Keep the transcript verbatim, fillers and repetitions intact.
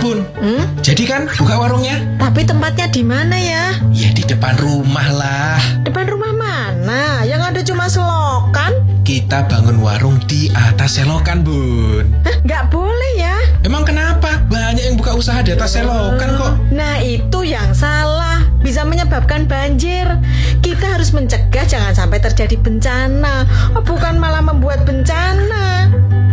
Bun. Hmm? Jadi kan buka warungnya? Tapi tempatnya di mana ya? Ya di depan rumah lah. Depan rumah mana? Yang ada cuma selokan? Kita bangun warung di atas selokan, Bun. Hah, nggak boleh ya? Emang kenapa? Banyak yang buka usaha di atas selokan kok. Nah itu yang salah, bisa menyebabkan banjir. Kita harus mencegah jangan sampai terjadi bencana, bukan malah membuat bencana.